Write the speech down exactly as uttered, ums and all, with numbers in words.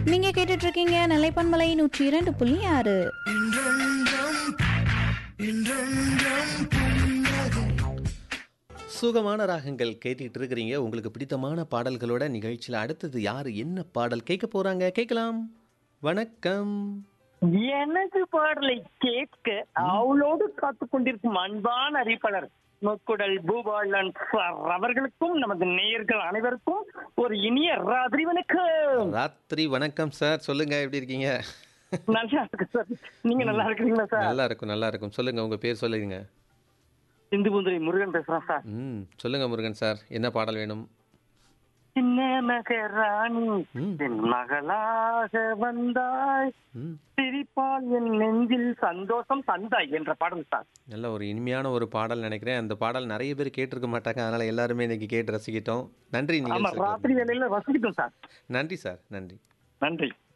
நீங்க கேட்டுட்டு இருக்கீங்க நிலைப்பன்மலை நூற்றி இரண்டு புள்ளி ஆறு. சுகமான ராகங்கள் கேட்டுட்டு இருக்கிறீங்க. உங்களுக்கு பிடித்தமான பாடல்களோட நிகழ்ச்சியில் அடுத்தது யாரு என்ன பாடல் கேட்க போறாங்க? கேட்கலாம். வணக்கம். எனது பாடலை கேட்க அவளோடு காத்து கொண்டிருக்கும் அன்பான அறிவிப்பாளர் முக்குடல் பூபாலன் சார் அவர்களுக்கும் நமது நேயர்கள் அனைவருக்கும் ஒரு இனிய ராத்திரி வணக்கம். ராத்திரி வணக்கம் சார். சொல்லுங்க, எப்படி இருக்கீங்க? நல்லா இருக்கு சார். நீங்க நல்லா இருக்கிறீங்களா சார்? நல்லா இருக்கும் நல்லா இருக்கும். சொல்லுங்க, உங்க பேர் சொல்லுங்க. இந்து பூந்துரை முருகன் பேசுறேன் சார். ம் சொல்லுங்க முருகன் சார், என்ன பாடல் வேணும்? சின்ன மகராணி ம். என் மகளாக வந்தாய், ம் சிரிப்பால் என் நெஞ்சில் சந்தோஷம் தந்தாய் என்ற பாடல் சார். நல்ல ஒரு இனிமையான ஒரு பாடல் நினைக்கிறேன். அந்த பாடல் நிறைய பேர் கேட்டிருக்க மாட்டாங்க, அதனால எல்லாருமே இன்னைக்கு கேட்டு ரசிக்கிட்டோம். நன்றி. ஆமா, நிகழ்ச்சிக்கு ராத்திரி வேலையில ரசிக்கிட்டோம் சார். நன்றி சார். நன்றி. நன்றி.